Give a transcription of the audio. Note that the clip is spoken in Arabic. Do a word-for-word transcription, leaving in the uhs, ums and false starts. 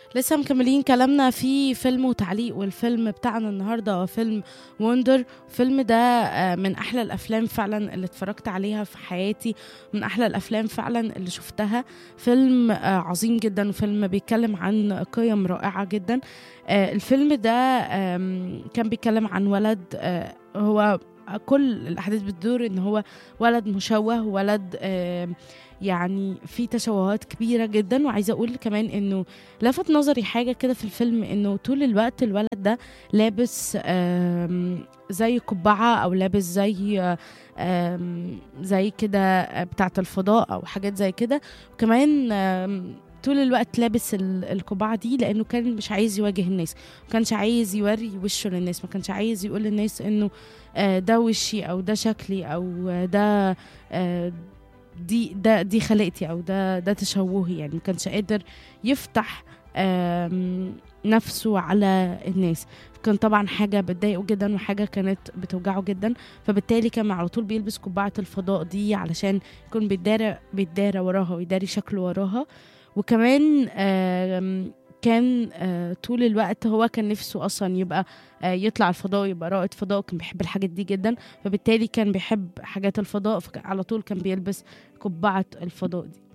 لسه مكملين كلامنا في فيلم وتعليق، والفيلم بتاعنا النهارده هو فيلم وندر. الفيلم ده آه، من احلى الافلام فعلا اللي اتفرجت عليها في حياتي، من احلى الافلام فعلا اللي شفتها. فيلم آه، عظيم جدا، وفيلم بيتكلم عن قيم رائعة جدا. آه، الفيلم ده آم، كان بيتكلم عن ولد، آه، هو كل الأحداث بتدور إن هو ولد مشوه، ولد آم، يعني في تشوهات كبيرة جدا. وعايزة أقول كمان إنه لفت نظري حاجة كده في الفيلم، إنه طول الوقت الولد ده لابس آم، زي قبعة، أو لابس زي آم، زي كده بتاعة الفضاء أو حاجات زي كده. وكمان آم، طول الوقت لابس ال- القبعة دي لأنه كان مش عايز يواجه الناس، ما كانش عايز يوري وشه للناس، ما كانش عايز يقول للناس إنه آه، ده وشي، أو ده شكلي، أو آه، ده آه، دي ده دي خلقتي، او ده ده تشوهي. يعني ما كانش قادر يفتح آم، نفسه على الناس. كان طبعا حاجة بتضايقه جدا، وحاجة كانت بتوجعه جدا. فبالتالي كان على طول بيلبس قبعة الفضاء دي علشان يكون بيتدارى بيتدارى وراها، ويداري شكله وراها. وكمان آم، كان آه، طول الوقت هو كان نفسه اصلا يبقى آه، يطلع الفضاء، يبقى رائد فضاء. كان بيحب الحاجات دي جدا، فبالتالي كان بيحب حاجات الفضاء، فعلى طول كان بيلبس قبعة الفضاء دي.